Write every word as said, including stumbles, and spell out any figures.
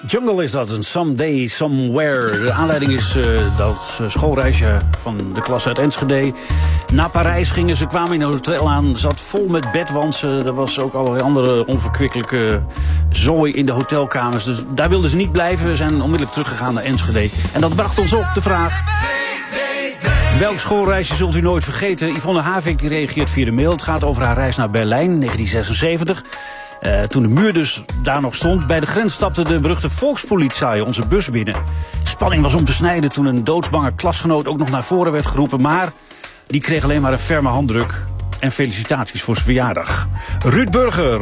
Jungle is dat, een Someday, Somewhere. De aanleiding is uh, dat schoolreisje van de klas uit Enschede. Naar Parijs gingen ze, kwamen in een hotel aan, zat vol met bedwansen. Er was ook allerlei andere onverkwikkelijke zooi in de hotelkamers. Dus daar wilden ze niet blijven. We zijn onmiddellijk teruggegaan naar Enschede. En dat bracht ons op de vraag: welk schoolreisje zult u nooit vergeten? Yvonne Havik reageert via de mail. Het gaat over haar reis naar Berlijn, negentien zesenzeventig. Uh, toen de muur dus daar nog stond. Bij de grens stapte de beruchte volkspolitie onze bus binnen. Spanning was om te snijden toen een doodsbange klasgenoot ook nog naar voren werd geroepen. Maar die kreeg alleen maar een ferme handdruk en felicitaties voor zijn verjaardag. Ruud Burger.